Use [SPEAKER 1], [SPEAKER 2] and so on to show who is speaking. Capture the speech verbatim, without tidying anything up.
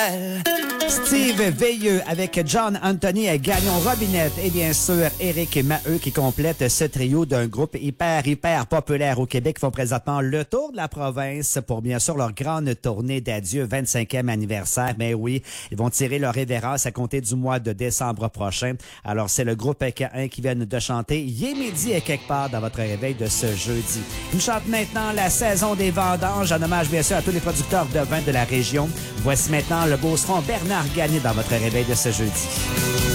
[SPEAKER 1] belle.
[SPEAKER 2] Steve Veilleux avec John Anthony et Gagnon Robinette et bien sûr Éric Maheu qui complète ce trio d'un groupe hyper, hyper populaire au Québec qui font présentement le tour de la province pour bien sûr leur grande tournée d'adieu vingt-cinquième anniversaire. Mais oui, ils vont tirer leur révérence à compter du mois de décembre prochain. Alors c'est le groupe K un qui vient de chanter « Il est midi et quelque part » dans votre réveil de ce jeudi. Ils chantent maintenant la saison des vendanges en hommage bien sûr à tous les producteurs de vin de la région. Voici maintenant le beauceron Bernard Gagné dans votre réveil de ce jeudi.